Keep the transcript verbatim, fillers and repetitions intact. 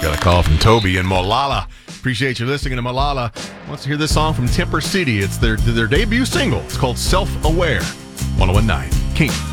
Got a call from Toby in Molalla. Appreciate you listening to Molalla. Wants to hear this song from Temper City. It's their their debut single. It's called Self-Aware. one oh one point nine King.